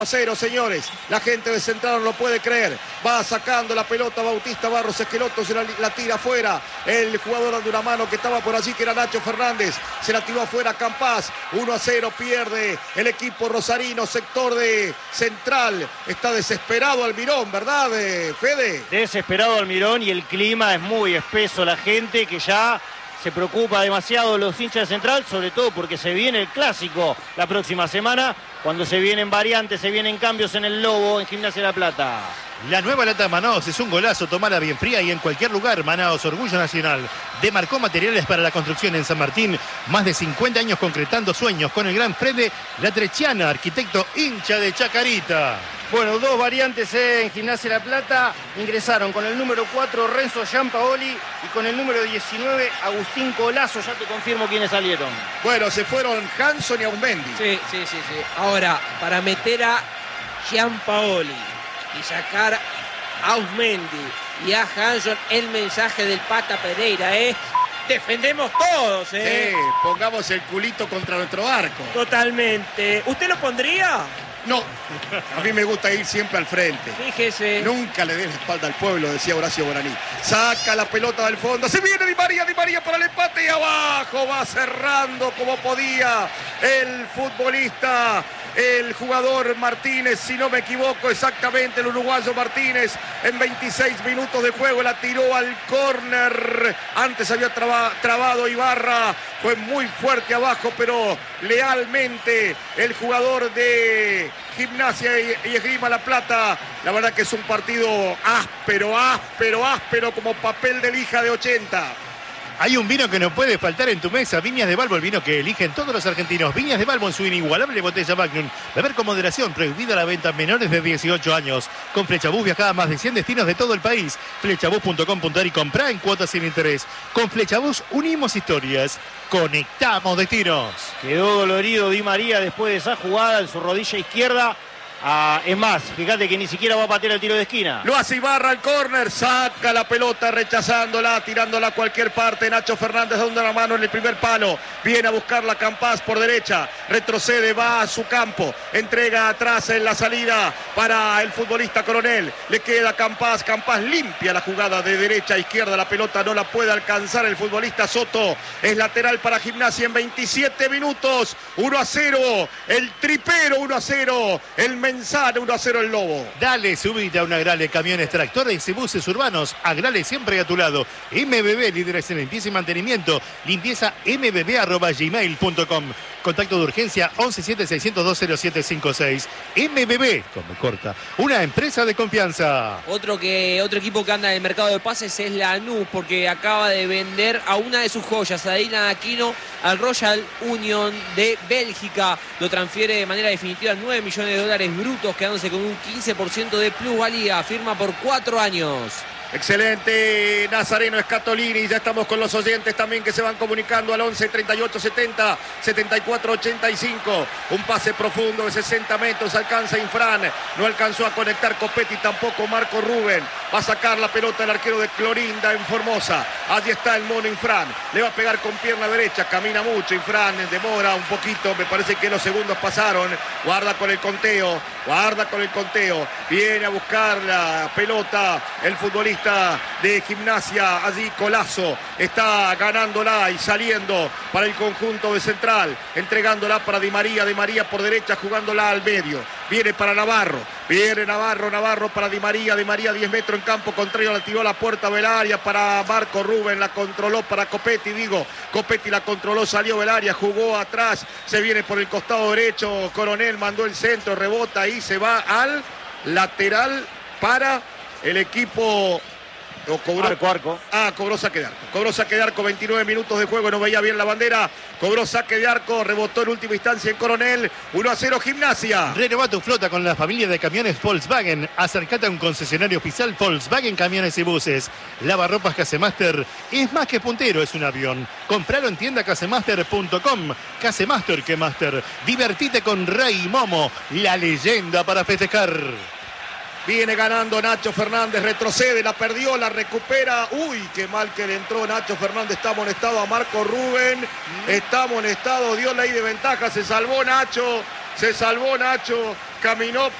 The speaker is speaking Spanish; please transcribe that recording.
0, señores. La gente de Central no lo puede creer. Va sacando la pelota Bautista Barros Esqueloto, se la tira afuera. El jugador dando una mano que estaba por allí, que era Nacho Fernández. Se la tiró afuera Campás. 1-0 pierde el equipo rosarino, sector de Central. Está desesperado Almirón, ¿verdad, Fede? Desesperado Almirón, y el clima es muy espeso. La gente que ya se preocupa demasiado, los hinchas de Central, sobre todo porque se viene el clásico la próxima semana, cuando se vienen variantes, se vienen cambios en el Lobo, en Gimnasia de La Plata. La nueva lata Manaos es un golazo, tomala bien fría y en cualquier lugar. Manaos, orgullo nacional. Demarcó materiales para la construcción en San Martín. Más de 50 años concretando sueños con el gran Fede Latrechiana, arquitecto hincha de Chacarita. Bueno, dos variantes en Gimnasia de La Plata. Ingresaron con el número 4 Renzo Giampaoli y con el número 19 Agustín Colazo. Ya te confirmo quiénes salieron. Bueno, se fueron Hanson y Aumendi. Sí. Ahora, para meter a Giampaoli y sacar a Ausmendi y a Hanson, el mensaje del Pata Pereira es: defendemos todos, Sí, pongamos el culito contra nuestro arco. Totalmente. ¿Usted lo pondría? No, a mí me gusta ir siempre al frente. Fíjese. Nunca le dé la espalda al pueblo, decía Horacio Guaraní. Saca la pelota del fondo, se viene Di María para el empate y abajo va cerrando como podía el futbolista, el jugador Martínez, si no me equivoco, exactamente el uruguayo Martínez. En 26 minutos de juego la tiró al córner. Antes había trabado Ibarra, fue muy fuerte abajo, pero lealmente el jugador de Gimnasia y Esgrima La Plata. La verdad que es un partido áspero como papel de lija de 80. Hay un vino que no puede faltar en tu mesa. Viñas de Balbo, el vino que eligen todos los argentinos. Viñas de Balbo en su inigualable botella Magnum. Beber con moderación, prohibida la venta a menores de 18 años. Con Flechabús viaja a más de 100 destinos de todo el país. Flechabús.com.ar y comprá en cuotas sin interés. Con Flechabús unimos historias, conectamos destinos. Quedó dolorido Di María después de esa jugada en su rodilla izquierda. Es más, fíjate que ni siquiera va a patear el tiro de esquina. Lo hace Ibarra al córner, saca la pelota rechazándola, tirándola a cualquier parte. Nacho Fernández dando la mano en el primer palo. Viene a buscarla Campás por derecha. Retrocede, va a su campo. Entrega atrás en la salida para el futbolista Coronel. Le queda Campás. Campás limpia la jugada de derecha a izquierda. La pelota no la puede alcanzar el futbolista Soto. Es lateral para Gimnasia en 27 minutos. 1-0. El tripero 1-0. El Mensano 1-0 el Lobo. Dale, subite a una Agrale, camiones, tractores y buses urbanos. Agrale siempre a tu lado. MBB, líderes en limpieza y mantenimiento. Limpieza mbb@gmail.com. Contacto de urgencia 117-602-0756. MBB, como corta, una empresa de confianza. Otro equipo que anda en el mercado de pases es Lanús, porque acaba de vender a una de sus joyas, a Adina Aquino, al Royal Union de Bélgica. Lo transfiere de manera definitiva, $9 millones brutos, quedándose con un 15% de plusvalía. Firma por 4 años. Excelente Nazareno Scatolini. Ya estamos con los oyentes también que se van comunicando al 11 38 70 74 85. Un pase profundo de 60 metros, alcanza Infran, no alcanzó a conectar Copetti, tampoco Marco Rubén. Va a sacar la pelota el arquero de Clorinda en Formosa. Allí está el mono Infran, le va a pegar con pierna derecha, camina mucho Infran, demora un poquito, me parece que los segundos pasaron. Guarda con el conteo, viene a buscar la pelota el futbolista de Gimnasia, allí Colazo está ganándola y saliendo para el conjunto de Central, entregándola para Di María por derecha, jugándola al medio, viene para Navarro para Di María 10 metros en campo contrario, la tiró a la puerta del área para Marco Rubén, la controló para Copetti, Copetti la controló, salió del área, jugó atrás, se viene por el costado derecho, Coronel mandó el centro, rebota y se va al lateral para el equipo. Arco. Cobró saque de arco. 29 minutos de juego, no veía bien la bandera. Cobró saque de arco, rebotó en última instancia en Coronel. 1-0 Gimnasia. Renová tu flota con la familia de camiones Volkswagen. Acércate a un concesionario oficial Volkswagen Camiones y Buses. Lavarropas Casemaster es más que puntero, es un avión. Compralo en tienda casemaster.com. Casemaster que Master. Divertite con Rey Momo, la leyenda para festejar. Viene ganando Nacho Fernández, retrocede, la perdió, la recupera. Uy, qué mal que le entró Nacho Fernández, está amonestado a Marco Rubén. Está amonestado, dio ley de ventaja, se salvó Nacho. caminó